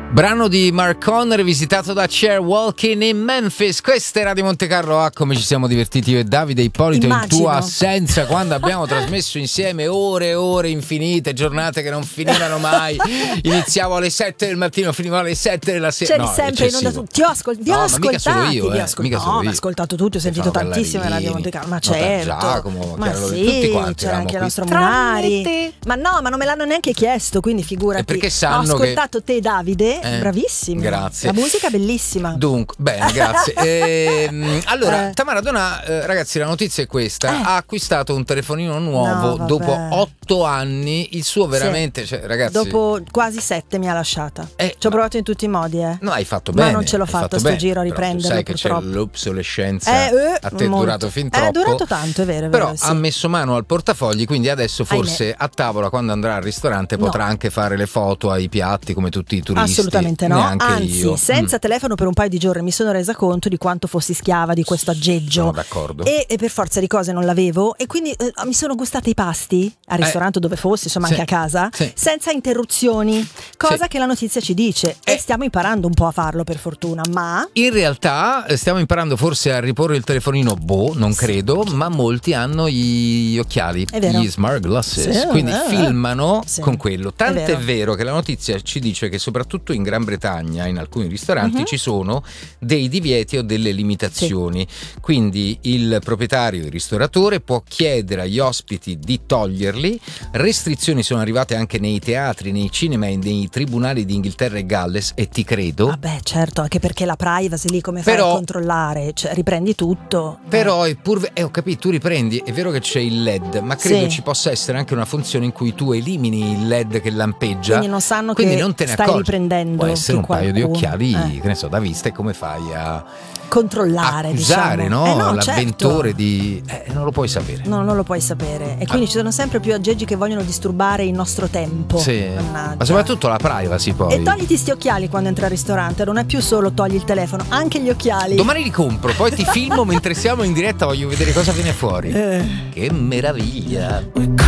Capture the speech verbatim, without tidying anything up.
Brano di Mark Conner visitato da Cher, Walking in Memphis. Questa è Radio Monte Carlo. Ah, come ci siamo divertiti io e Davide Ippolito. Immagino. In tua assenza, quando abbiamo trasmesso insieme ore e ore infinite, giornate che non finivano mai. Iniziavo alle sette del mattino, finivo alle sette della sera. C'eri No, sempre in onda tu. Ti ho, ascol- vi ho no, ascoltati. Ma mica solo io, eh. ascol- mica no, solo ho io. ascoltato tutto, ho sentito Stefano tantissimo in Radio Monte Carlo. Ma certo. Giacomo, ma sì, tutti quanti c'era anche il qui. nostro Munari. Ma no, ma non me l'hanno neanche chiesto, quindi figurati. E perché sanno ho ascoltato che... te, Davide, eh, bravissimo. Grazie. La musica è bellissima. Dunque, bene, grazie. Ehm, allora, Eh. Tamara Donà, eh, ragazzi, la notizia è questa: Eh. ha acquistato un telefonino nuovo No, dopo vabbè. otto anni. Il suo veramente, cioè, ragazzi. Dopo quasi sette mi ha lasciata. Eh, Ci ho ma- provato in tutti i modi, eh. No, hai fatto Ma bene. non ce l'ho hai fatta fatto sto bene. giro a Però tu riprenderlo, sai che purtroppo. c'è l'obsolescenza. Eh, eh, a te è molto. durato fin Eh, troppo. È durato tanto, è vero, è Però vero, sì. ha messo mano al portafogli, quindi adesso forse Ahimè. a tavola, quando andrà al ristorante, No. potrà anche fare le foto ai piatti come tutti i turisti. Assolutamente no, Neanche anzi, io. senza Mm. telefono per un paio di giorni mi sono resa conto di quanto fossi schiava di questo aggeggio. Sono d'accordo. E, e per forza di cose non l'avevo, e quindi eh, mi sono gustati i pasti al Eh. ristorante dove fossi, insomma Sì. anche a casa, Sì. senza interruzioni, cosa Sì. che la notizia ci dice, Eh. e stiamo imparando un po' a farlo per fortuna, ma In realtà eh, stiamo imparando forse a riporre il telefonino, boh, non credo, ma molti hanno gli occhiali, È vero. gli smart glasses, Sì, quindi eh, filmano sì. con quello. Tant'è È vero. vero. che la notizia ci dice che soprattutto in Gran Bretagna, in alcuni ristoranti, Mhm. ci sono dei divieti o delle limitazioni. Quindi il proprietario, il ristoratore, può chiedere agli ospiti di toglierli. Restrizioni sono arrivate anche nei teatri, nei cinema e nei tribunali di Inghilterra e Galles, e ti credo. vabbè, certo, anche perché la privacy lì come fai Però- a controllare, cioè riprendi tutto. Però è pur, eh, ho capito, tu riprendi, è vero che c'è il L E D, ma credo Sì. ci possa essere anche una funzione in cui tu elimini il L E D che lampeggia. Quindi non sanno Quindi che non te ne stai accorgi. riprendendo Può essere che un paio di qualcuno- occhiali, eh. che ne so, da vista, e come fai a controllare, accusare, diciamo. no? Eh no, l'avventore certo. di... Eh, non lo puoi sapere. No, non lo puoi sapere. E quindi ci sono sempre più aggeggi che vogliono disturbare il nostro tempo. Sì. Mannaggia. Ma soprattutto la privacy poi. E togliti sti occhiali quando entri al ristorante. Non è più solo togli il telefono, anche gli occhiali. Domani li compro, poi ti filmo mentre siamo in diretta, voglio vedere cosa viene fuori. Eh. Che meraviglia.